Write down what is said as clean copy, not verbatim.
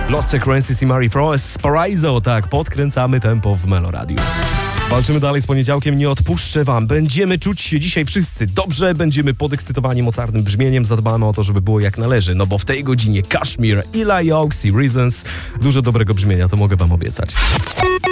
Lost Frequencies i Mary Frost, Paraiso, tak, podkręcamy tempo w Meloradiu. Walczymy dalej z poniedziałkiem, nie odpuszczę wam. Będziemy czuć się dzisiaj wszyscy dobrze, będziemy podekscytowani mocarnym brzmieniem, zadbamy o to, żeby było jak należy, no bo w tej godzinie Kashmir, Eli Oaks i Reasons, dużo dobrego brzmienia, to mogę wam obiecać.